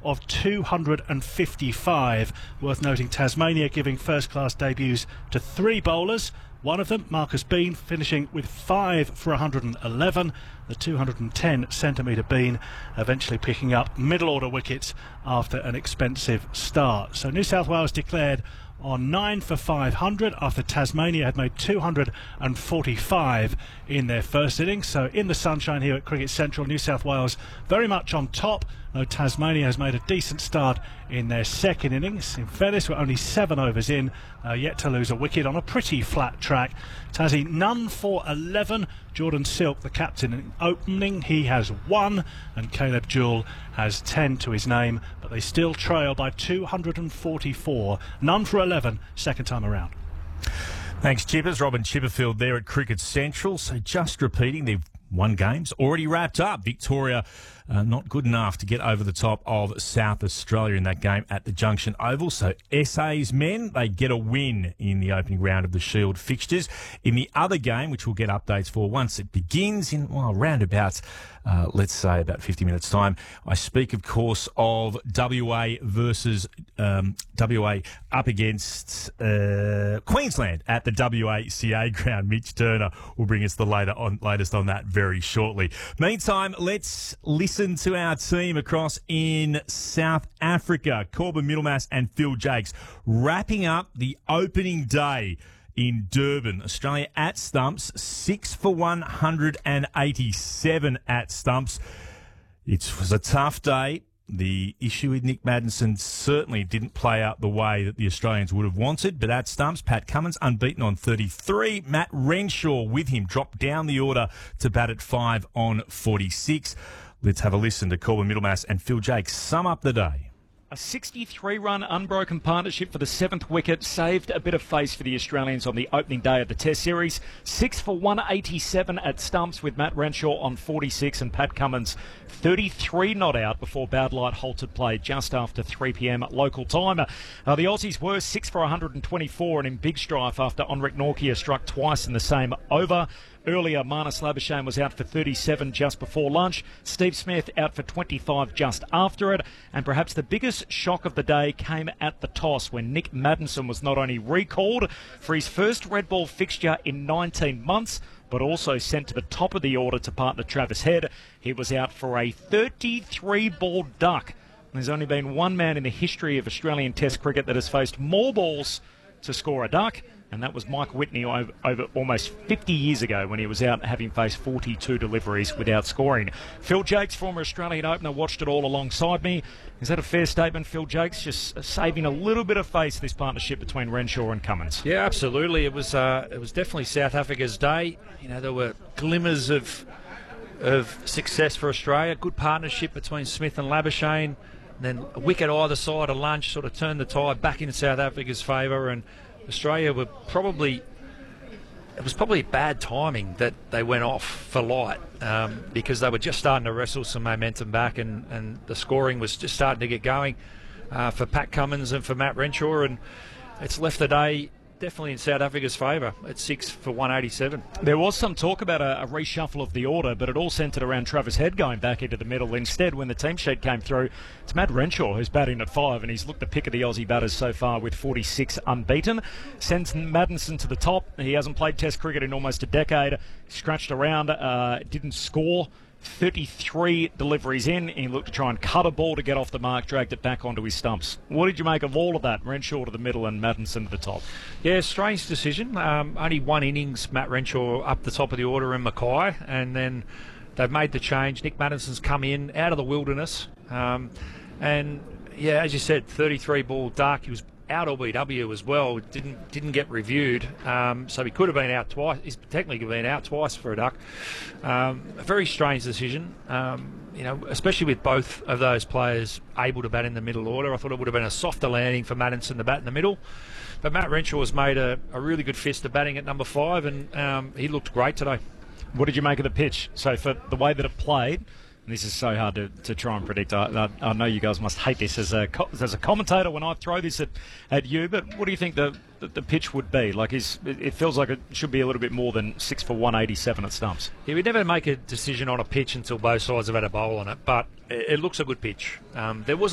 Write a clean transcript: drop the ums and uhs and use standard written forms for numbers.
of 255. Worth noting, Tasmania giving first-class debuts to 3 bowlers. One of them, Marcus Bean, finishing with 5 for 111. The 210-centimetre Bean eventually picking up middle-order wickets after an expensive start. So New South Wales declared on 9 for 500 after Tasmania had made 245 in their first innings. So in the sunshine here at Cricket Central, New South Wales very much on top, though Tasmania has made a decent start in their second innings. In fairness, we're only 7 overs in, yet to lose a wicket on a pretty flat track. Tassie none for 11. Jordan Silk, the captain, in opening, he has 1, and Caleb Jewell has 10 to his name, but they still trail by 244. None for 11, second time around. Thanks, Chippers. Robin Chipperfield there at Cricket Central. So just repeating, they've won games, already wrapped up. Victoria not good enough to get over the top of South Australia in that game at the Junction Oval. So SA's men, they get a win in the opening round of the Shield fixtures. In the other game, which we'll get updates for once it begins in, well, roundabouts, let's say about 50 minutes' time, I speak, of course, of WA versus WA up against Queensland at the WACA ground. Mitch Turner will bring us the latest on that very shortly. Meantime, let's listen to our team across in South Africa. Corbin Middlemass and Phil Jakes wrapping up the opening day in Durban. Australia at stumps, 6 for 187 at stumps. It was a tough day. The issue with Nick Maddinson certainly didn't play out the way that the Australians would have wanted, but at stumps, Pat Cummins unbeaten on 33. Matt Renshaw with him dropped down the order to bat at 5 on 46. Let's have a listen to Corbin Middlemass and Phil Jakes sum up the day. A 63-run unbroken partnership for the 7th wicket saved a bit of face for the Australians on the opening day of the Test Series. 6 for 187 at stumps with Matt Renshaw on 46 and Pat Cummins 33 not out before bad light halted play just after 3 p.m. local time. The Aussies were 6 for 124 and in big strife after Enric Nortje struck twice in the same over. Earlier, Marnus Labuschagne was out for 37 just before lunch. Steve Smith out for 25 just after it. And perhaps the biggest shock of the day came at the toss when Nick Maddinson was not only recalled for his first red ball fixture in 19 months, but also sent to the top of the order to partner Travis Head. He was out for a 33-ball duck. There's only been one man in the history of Australian Test cricket that has faced more balls to score a duck, and that was Mike Whitney over almost 50 years ago when he was out having faced 42 deliveries without scoring. Phil Jakes, former Australian opener, watched it all alongside me. Is that a fair statement, Phil Jakes? Just saving a little bit of face, this partnership between Renshaw and Cummins. Yeah, absolutely. It was definitely South Africa's day. You know, there were glimmers of success for Australia. Good partnership between Smith and Labuschagne. And then a wicket either side of lunch sort of turned the tide back into South Africa's favour, and Australia were probably bad timing that they went off for light because they were just starting to wrestle some momentum back, and the scoring was just starting to get going for Pat Cummins and for Matt Renshaw, and it's left the day definitely in South Africa's favour at 6 for 187. There was some talk about a reshuffle of the order, but it all centred around Travis Head going back into the middle. Instead, when the team sheet came through, it's Matt Renshaw who's batting at 5, and he's looked the pick of the Aussie batters so far with 46 unbeaten. Sends Maddinson to the top. He hasn't played Test cricket in almost a decade. Scratched around, didn't score. 33 deliveries in. He looked to try and cut a ball to get off the mark, dragged it back onto his stumps. What did you make of all of that? Renshaw to the middle and Maddinson to the top. Yeah, strange decision. Only one innings, Matt Renshaw up the top of the order in Mackay, and then they've made the change. Nick Maddison's come in out of the wilderness, and yeah, as you said, 33-ball duck. He was out LBW as well. Didn't get reviewed, so he could have been out twice. He's technically been out twice for a duck. A very strange decision, you know, especially with both of those players able to bat in the middle order. I thought it would have been a softer landing for Maddinson to bat in the middle, but Matt Renshaw has made a really good fist of batting at number 5, and he looked great today. What did you make of the pitch? So for the way that it played, and this is so hard to try and predict. I know you guys must hate this as a commentator when I throw this at you, but what do you think the pitch would be? Like, it feels like it should be a little bit more than 6 for 187 at stumps. Yeah, we never make a decision on a pitch until both sides have had a bowl on it, but it looks a good pitch. There was